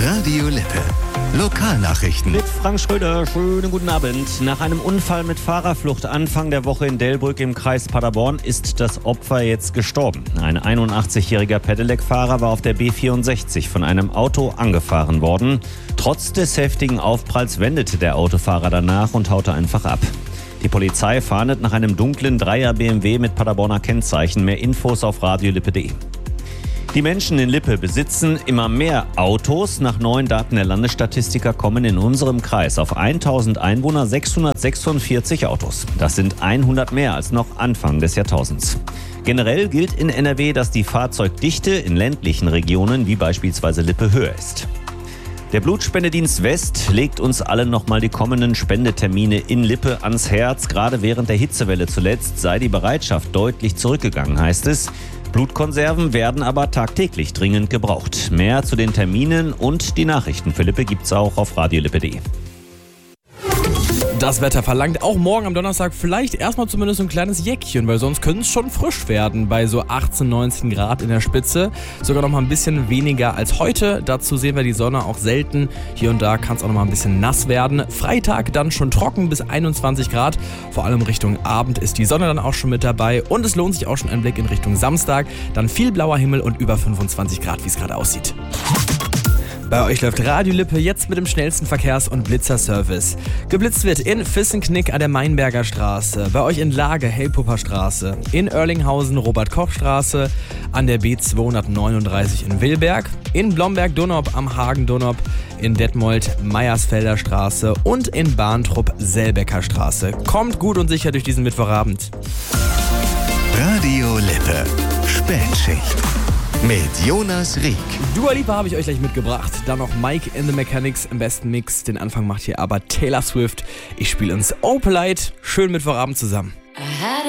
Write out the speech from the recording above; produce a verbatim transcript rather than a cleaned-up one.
Radio Lippe. Lokalnachrichten. Mit Frank Schröder, schönen guten Abend. Nach einem Unfall mit Fahrerflucht Anfang der Woche in Delbrück im Kreis Paderborn ist das Opfer jetzt gestorben. Ein einundachtzigjähriger Pedelec-Fahrer war auf der B vierundsechzig von einem Auto angefahren worden. Trotz des heftigen Aufpralls wendete der Autofahrer danach und haute einfach ab. Die Polizei fahndet nach einem dunklen Dreier B M W mit Paderborner Kennzeichen. Mehr Infos auf radiolippe punkt de. Die Menschen in Lippe besitzen immer mehr Autos. Nach neuen Daten der Landesstatistiker kommen in unserem Kreis auf tausend Einwohner sechshundertsechsundvierzig Autos. Das sind hundert mehr als noch Anfang des Jahrtausends. Generell gilt in N R W, dass die Fahrzeugdichte in ländlichen Regionen wie beispielsweise Lippe höher ist. Der Blutspendedienst West legt uns allen nochmal die kommenden Spendetermine in Lippe ans Herz. Gerade während der Hitzewelle zuletzt sei die Bereitschaft deutlich zurückgegangen, heißt es. Blutkonserven werden aber tagtäglich dringend gebraucht. Mehr zu den Terminen und die Nachrichten für Lippe gibt's auch auf radiolippe punkt de. Das Wetter verlangt auch morgen am Donnerstag vielleicht erstmal zumindest ein kleines Jäckchen, weil sonst könnte es schon frisch werden bei so achtzehn, neunzehn Grad in der Spitze. Sogar noch mal ein bisschen weniger als heute. Dazu sehen wir die Sonne auch selten. Hier und da kann es auch noch mal ein bisschen nass werden. Freitag dann schon trocken bis einundzwanzig Grad. Vor allem Richtung Abend ist die Sonne dann auch schon mit dabei. Und es lohnt sich auch schon ein Blick in Richtung Samstag. Dann viel blauer Himmel und über fünfundzwanzig Grad, wie es gerade aussieht. Bei euch läuft Radio Lippe jetzt mit dem schnellsten Verkehrs- und Blitzerservice. Geblitzt wird in Fissenknick an der Mainberger Straße, bei euch in Lage Helpupper Straße, in Oerlinghausen Robert-Koch-Straße, an der B zweihundertneununddreißig in Willberg, in Blomberg-Donop am Hagen-Donop, in Detmold Meiersfelder Straße und in Bahntrupp Selbecker Straße. Kommt gut und sicher durch diesen Mittwochabend. Radio Lippe. Spätschicht. Mit Jonas Rieck. Dua Lipa habe ich euch gleich mitgebracht. Dann noch Mike in the Mechanics im besten Mix. Den Anfang macht hier aber Taylor Swift. Ich spiele uns Opalite. Schönen Mittwochabend zusammen.